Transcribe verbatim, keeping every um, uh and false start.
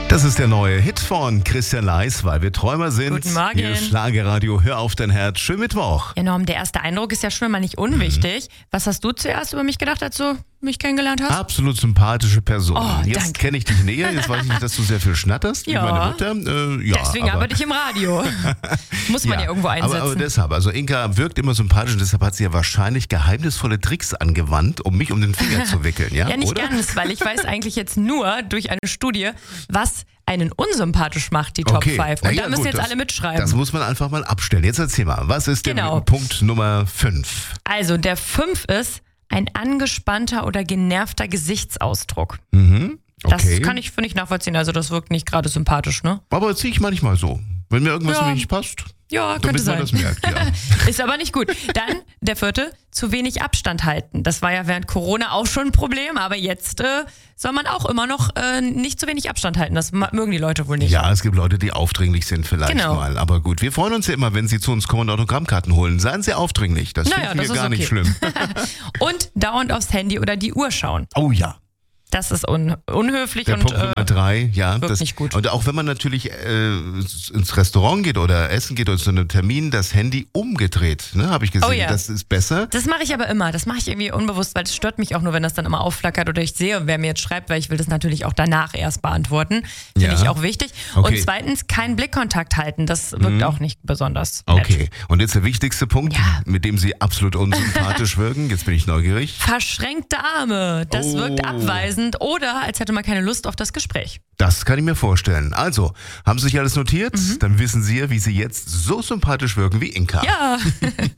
Das ist der neue Hit von Christian Leis, weil wir Träumer sind. Guten Morgen. Hier ist Schlagerradio, hör auf dein Herz. Schönen Mittwoch. Enorm, der erste Eindruck ist ja schon mal nicht unwichtig. Mhm. Was hast du zuerst über mich gedacht, als du mich kennengelernt hast? Absolut sympathische Person. Oh, jetzt kenne ich dich näher, jetzt weiß ich nicht, dass du sehr viel schnatterst, ja. wie meine Mutter. Äh, ja, Deswegen aber arbeite ich im Radio. Muss man ja, ja irgendwo einsetzen. Aber, aber deshalb, also Inka wirkt immer sympathisch und deshalb hat sie ja wahrscheinlich geheimnisvolle Tricks angewandt, um mich um den Finger zu wickeln. Ja, ja nicht oder? ganz, weil ich weiß eigentlich jetzt nur durch eine Studie, was einen unsympathisch macht, die Top okay. fünf. Und ja, da müssen gut, jetzt das, alle mitschreiben. Das muss man einfach mal abstellen. Jetzt erzähl mal, was ist genau. der Punkt Nummer fünf? Also der fünf ist ein angespannter oder genervter Gesichtsausdruck. Mhm. Okay. Das kann ich, finde ich, nachvollziehen. Also das wirkt nicht gerade sympathisch, ne? Aber ziehe ich manchmal so. Wenn mir irgendwas Ja. nicht passt, Ja, könnte damit man sein. das merkt, ja. Ist aber nicht gut. Dann der vierte, zu wenig Abstand halten. Das war ja während Corona auch schon ein Problem, aber jetzt äh, soll man auch immer noch äh, nicht zu wenig Abstand halten. Das ma- mögen die Leute wohl nicht. Ja, es gibt Leute, die aufdringlich sind vielleicht Genau. mal. Aber gut, wir freuen uns ja immer, wenn Sie zu uns kommen und Autogrammkarten holen. Seien Sie aufdringlich, das Naja, finden das wir ist gar nicht okay. schlimm. Und dauernd aufs Handy oder die Uhr schauen. Oh ja. Das ist un- unhöflich Der und Punkt äh, Nummer drei, ja. wirkt Das, nicht gut. Und auch wenn man natürlich äh, ins Restaurant geht oder essen geht oder zu einem Termin, das Handy umgedreht, ne, habe ich gesehen. Oh ja. Das ist besser. Das mache ich aber immer. Das mache ich irgendwie unbewusst, weil es stört mich auch nur, wenn das dann immer aufflackert oder ich sehe, wer mir jetzt schreibt, weil ich will das natürlich auch danach erst beantworten. Finde Ja. ich auch wichtig. Okay. Und zweitens, keinen Blickkontakt halten. Das wirkt Mhm. auch nicht besonders nett. Okay, und jetzt der wichtigste Punkt, Ja. mit dem Sie absolut unsympathisch wirken. Jetzt bin ich neugierig. Verschränkte Arme. Das Oh. wirkt abweisend oder als hätte man keine Lust auf das Gespräch. Das kann ich mir vorstellen. Also, haben Sie sich alles notiert? Mhm. Dann wissen Sie ja, wie Sie jetzt so sympathisch wirken wie Inka. Ja.